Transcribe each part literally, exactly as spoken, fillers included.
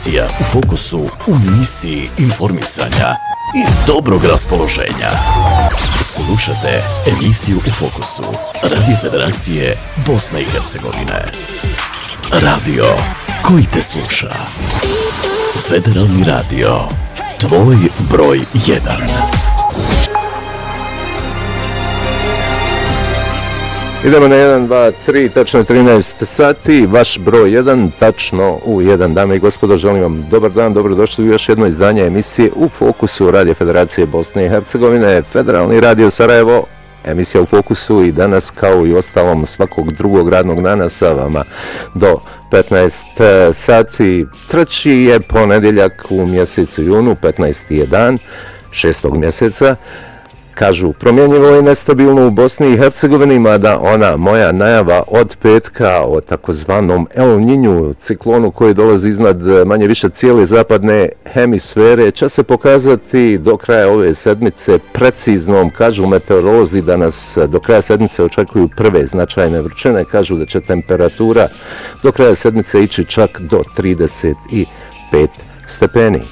U fokusu u misiji informisanja i dobrog raspoloženja. Slušate emisiju U fokusu Radio Federacije Bosne i Hercegovine. Radio koji te sluša. Federalni radio. Tvoj broj jedan. Idemo na jedan, dva, tri, tačno trinaest sati, vaš broj jedan, tačno u jedan. Dame i gospodo, želim vam dobar dan, dobrodošli u još jedno izdanje emisije U fokusu Radio Federacije Bosne i Hercegovine, Federalni radio Sarajevo, emisija U fokusu i danas kao i ostalom svakog drugog radnog dana sa vama do petnaest sati. Treći je ponedjeljak u mjesecu junu, petnaesti je dan šestog mjeseca. Kažu, promjenjivo i nestabilno u Bosni i Hercegovini, mada ona moja najava od petka o takozvanom El Niñu, ciklonu koji dolazi iznad manje više cijele zapadne hemisfere, će se pokazati do kraja ove sedmice preciznom. Kažu meteorolozi da nas do kraja sedmice očekuju prve značajne vrućine, kažu da će temperatura do kraja sedmice ići čak do trideset pet stepeni.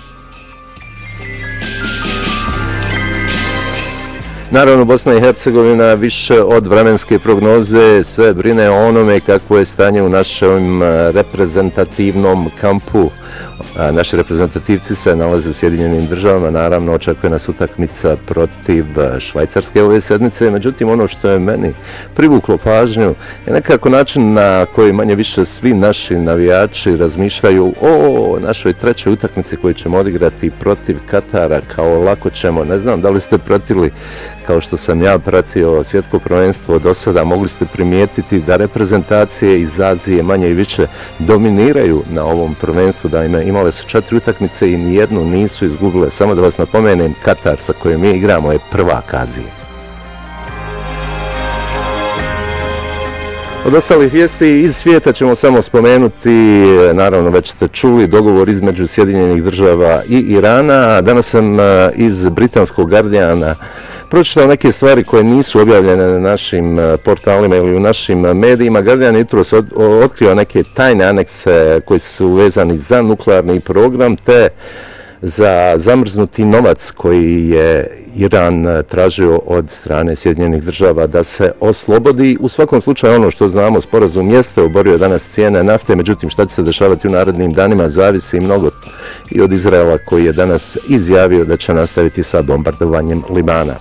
Naravno, Bosna i Hercegovina više od vremenske prognoze se brine o onome kakvo je stanje u našem reprezentativnom kampu. Naši reprezentativci se nalaze u Sjedinjenim državama, naravno očekuje nas utakmica protiv Švajcarske ove sedmice, međutim ono što je meni privuklo pažnju je nekako način na koji manje više svi naši navijači razmišljaju o našoj trećoj utakmici koju ćemo odigrati protiv Katara, kao lako ćemo. Ne znam da li ste pratili, kao što sam ja pratio svjetsko prvenstvo do sada, mogli ste primijetiti da reprezentacije iz Azije manje i više dominiraju na ovom prvenstvu, da ima, imale su četiri utakmice i nijednu nisu izgubile. Samo da vas napomenem, Katar sa kojim mi igramo je prvak Azije. Od ostalih vijesti iz svijeta ćemo samo spomenuti, naravno već ste čuli, dogovor između Sjedinjenih država i Irana. Danas sam iz britanskog Guardiana pročitao neke stvari koje nisu objavljene na našim portalima ili u našim medijima. Guardian jutros od, otkrio neke tajne anekse koji su vezani za nuklearni program te za zamrznuti novac koji je Iran tražio od strane Sjedinjenih država da se oslobodi. U svakom slučaju ono što znamo, sporazum jeste oborio danas cijene nafte, međutim šta će se dešavati u narednim danima zavisi mnogo i od Izraela koji je danas izjavio da će nastaviti sa bombardovanjem Libana.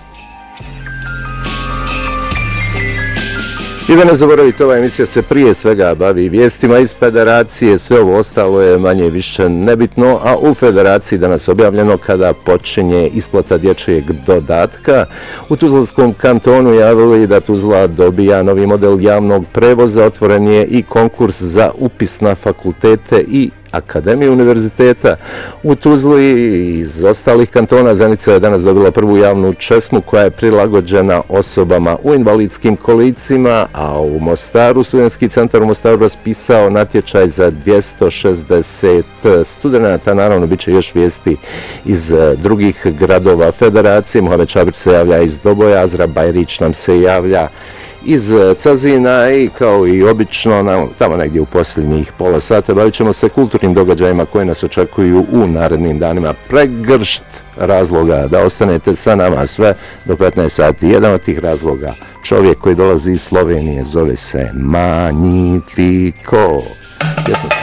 I da ne zaboravite, ova emisija se prije svega bavi vijestima iz Federacije, sve ovo ostalo je manje više nebitno, a u Federaciji danas objavljeno kada počinje isplata dječjeg dodatka. U Tuzlanskom kantonu javili da Tuzla dobija novi model javnog prevoza, otvoren je i konkurs za upis na fakultete i Akademije univerziteta. U Tuzli iz ostalih kantona Zenica je danas dobila prvu javnu česmu koja je prilagođena osobama u invalidskim kolicima, a u Mostaru, Studentski centar u Mostaru raspisao natječaj za dvjesto šezdeset studenata. Naravno, bit će još vijesti iz drugih gradova Federacije. Muhamed Čabić se javlja iz Doboja, Azra Bajrić nam se javlja iz Cazina i kao i obično, tamo negdje u posljednjih pola sata, bavit ćemo se kulturnim događajima koji nas očekuju u narednim danima. Pregršt razloga da ostanete sa nama sve do petnaest sati. Jedan od tih razloga, čovjek koji dolazi iz Slovenije, zove se Magnifico.